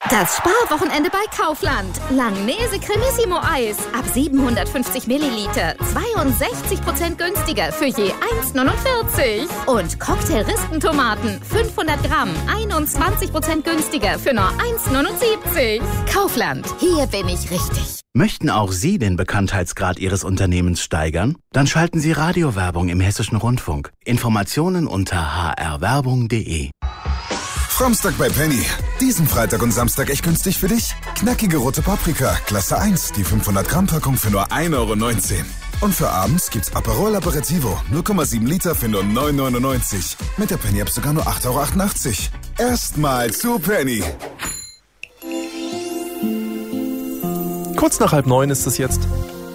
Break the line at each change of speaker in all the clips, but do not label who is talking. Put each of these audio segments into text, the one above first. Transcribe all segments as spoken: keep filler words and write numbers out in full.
Das Sparwochenende bei Kaufland. Langnese Cremissimo Eis. Ab siebenhundertfünfzig Milliliter. zweiundsechzig Prozent günstiger für je eins neunundvierzig. Und Cocktail-Rispentomaten. fünfhundert Gramm. einundzwanzig Prozent günstiger für nur eins neunundsiebzig. Kaufland. Hier bin ich richtig.
Möchten auch Sie den Bekanntheitsgrad Ihres Unternehmens steigern? Dann schalten Sie Radiowerbung im Hessischen Rundfunk. Informationen unter h r werbung punkt d e.
Framstag bei Penny. Diesen Freitag und Samstag echt günstig für dich? Knackige rote Paprika, Klasse eins, die fünfhundert Gramm Packung für nur ein Euro neunzehn. Und für abends gibt's Aperol Aperitivo, null Komma sieben Liter für nur neun neunundneunzig. Mit der Penny-App sogar nur acht Euro achtundachtzig. Erstmal zu Penny.
Kurz nach halb neun ist es jetzt.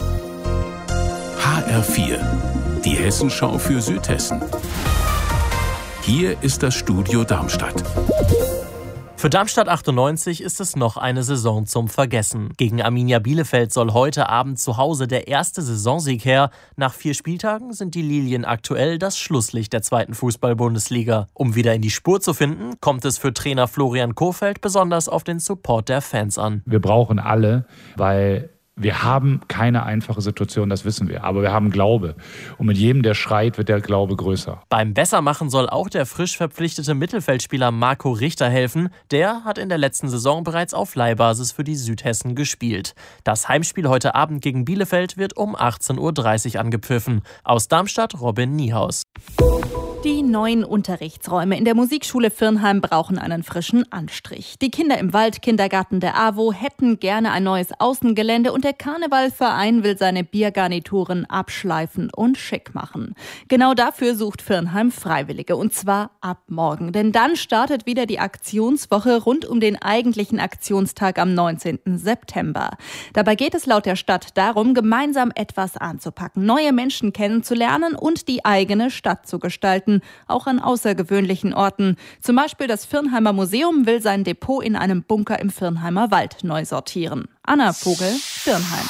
H R vier, die Hessenschau für Südhessen. Hier ist das Studio Darmstadt.
Für Darmstadt achtundneunzig ist es noch eine Saison zum Vergessen. Gegen Arminia Bielefeld soll heute Abend zu Hause der erste Saisonsieg her. Nach vier Spieltagen sind die Lilien aktuell das Schlusslicht der zweiten Fußball-Bundesliga. Um wieder in die Spur zu finden, kommt es für Trainer Florian Kohfeldt besonders auf den Support der Fans an.
Wir brauchen alle, weil wir haben keine einfache Situation, das wissen wir, aber wir haben Glaube. Und mit jedem, der schreit, wird der Glaube größer.
Beim Bessermachen soll auch der frisch verpflichtete Mittelfeldspieler Marco Richter helfen. Der hat in der letzten Saison bereits auf Leihbasis für die Südhessen gespielt. Das Heimspiel heute Abend gegen Bielefeld wird um achtzehn Uhr dreißig angepfiffen. Aus Darmstadt Robin Niehaus.
Die neuen Unterrichtsräume in der Musikschule Virnheim brauchen einen frischen Anstrich. Die Kinder im Waldkindergarten der A W O hätten gerne ein neues Außengelände und der Karnevalverein will seine Biergarnituren abschleifen und schick machen. Genau dafür sucht Virnheim Freiwillige und zwar ab morgen. Denn dann startet wieder die Aktionswoche rund um den eigentlichen Aktionstag am neunzehnten September. Dabei geht es laut der Stadt darum, gemeinsam etwas anzupacken, neue Menschen kennenzulernen und die eigene Stadt zu gestalten. Auch an außergewöhnlichen Orten. Zum Beispiel das Virnheimer Museum will sein Depot in einem Bunker im Virnheimer Wald neu sortieren. Anna Vogel, Virnheim.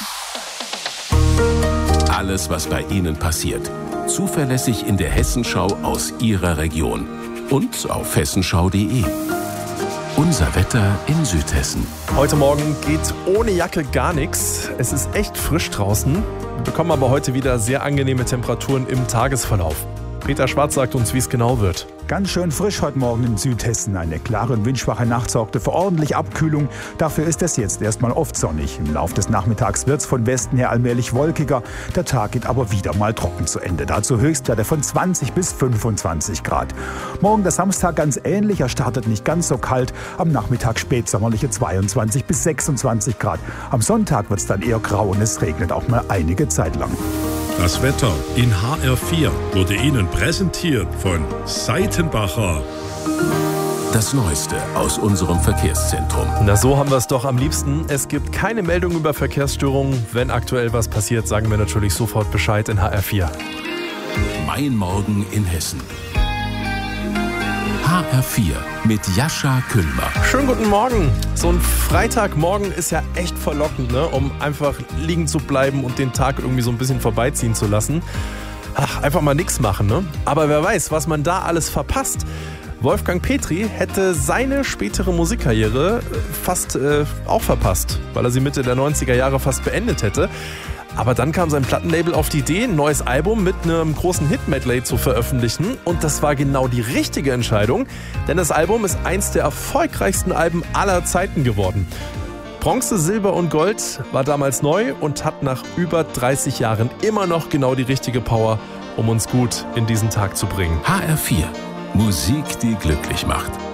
Alles, was bei Ihnen passiert. Zuverlässig in der Hessenschau aus Ihrer Region. Und auf hessenschau punkt d e. Unser Wetter in Südhessen.
Heute Morgen geht ohne Jacke gar nichts. Es ist echt frisch draußen. Wir bekommen aber heute wieder sehr angenehme Temperaturen im Tagesverlauf. Peter Schwarz sagt uns, wie es genau wird.
Ganz schön frisch heute Morgen in Südhessen. Eine klare und windschwache Nacht sorgte für ordentlich Abkühlung. Dafür ist es jetzt erstmal oft sonnig. Im Laufe des Nachmittags wird es von Westen her allmählich wolkiger. Der Tag geht aber wieder mal trocken zu Ende. Dazu Höchstwerte von zwanzig bis fünfundzwanzig Grad. Morgen der Samstag ganz ähnlich. Er startet nicht ganz so kalt. Am Nachmittag spätsommerliche zweiundzwanzig bis sechsundzwanzig Grad. Am Sonntag wird es dann eher grau und es regnet auch mal einige Zeit lang.
Das Wetter in H R vier wurde Ihnen präsentiert von Seitenbacher.
Das Neueste aus unserem Verkehrszentrum.
Na, so haben wir es doch am liebsten. Es gibt keine Meldung über Verkehrsstörungen. Wenn aktuell was passiert, sagen wir natürlich sofort Bescheid in H R vier.
Mein Morgen in Hessen. H R vier mit Jascha Kühlmer.
Schönen guten Morgen. So ein Freitagmorgen ist ja echt verlockend, ne? Um einfach liegen zu bleiben und den Tag irgendwie so ein bisschen vorbeiziehen zu lassen. Ach, einfach mal nichts machen, ne? Aber wer weiß, was man da alles verpasst. Wolfgang Petri hätte seine spätere Musikkarriere fast äh, auch verpasst, weil er sie Mitte der neunziger Jahre fast beendet hätte. Aber dann kam sein Plattenlabel auf die Idee, ein neues Album mit einem großen Hit-Medley zu veröffentlichen. Und das war genau die richtige Entscheidung, denn das Album ist eins der erfolgreichsten Alben aller Zeiten geworden. Bronze, Silber und Gold war damals neu und hat nach über dreißig Jahren immer noch genau die richtige Power, um uns gut in diesen Tag zu bringen.
H R vier. Musik, die glücklich macht.